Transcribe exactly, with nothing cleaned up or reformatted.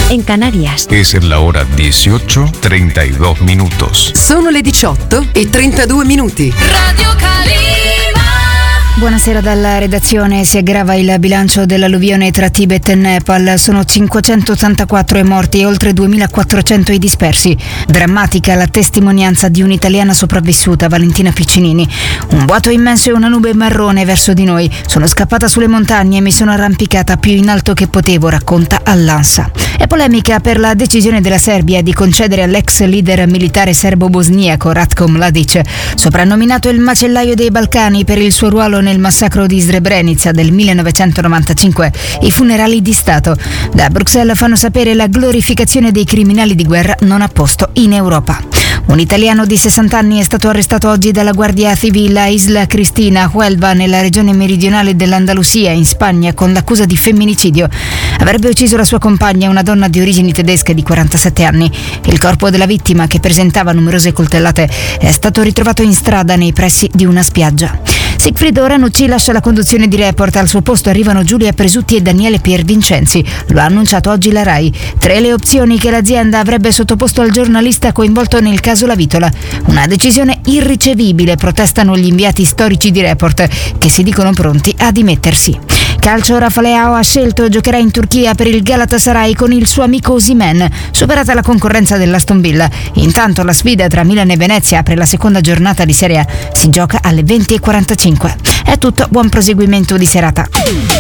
en Canarias. Es la hora dieciocho treinta y dos minutos. Sono le diciotto e trentadue minuti. Radio Calima. Buonasera dalla redazione. Si aggrava il bilancio dell'alluvione tra Tibet e Nepal. Sono cinquecentottantaquattro i morti e oltre duemilaquattrocento i dispersi. Drammatica la testimonianza di un'italiana sopravvissuta, Valentina Piccinini. Un vuoto immenso e una nube marrone verso di noi. Sono scappata sulle montagne e mi sono arrampicata più in alto che potevo, racconta all'ANSA. È polemica per la decisione della Serbia di concedere all'ex leader militare serbo-bosniaco Ratko Mladic, soprannominato il macellaio dei Balcani per il suo ruolo nel massacro di Srebrenica del millenovecentonovantacinque, i funerali di Stato. Da Bruxelles fanno sapere la glorificazione dei criminali di guerra non ha posto in Europa. Un italiano di sessanta anni è stato arrestato oggi dalla Guardia Civile a Isla Cristina, Huelva, nella regione meridionale dell'Andalusia, in Spagna, con l'accusa di femminicidio. Avrebbe ucciso la sua compagna, una donna di origini tedesche di quarantasette anni. Il corpo della vittima, che presentava numerose coltellate, è stato ritrovato in strada nei pressi di una spiaggia. Sigfrido Ranucci lascia la conduzione di Report. Al suo posto arrivano Giulia Presutti e Daniele Piervincenzi. Lo ha annunciato oggi la RAI. Tre le opzioni che l'azienda avrebbe sottoposto al giornalista coinvolto nel caso La Vitola. Una decisione irricevibile, protestano gli inviati storici di Report, che si dicono pronti a dimettersi. Calcio, Rafa Leao ha scelto e giocherà in Turchia per il Galatasaray con il suo amico Osimhen, superata la concorrenza dell'Aston Villa. Intanto la sfida tra Milan e Venezia apre la seconda giornata di Serie A. Si gioca alle venti e quarantacinque. È tutto, buon proseguimento di serata.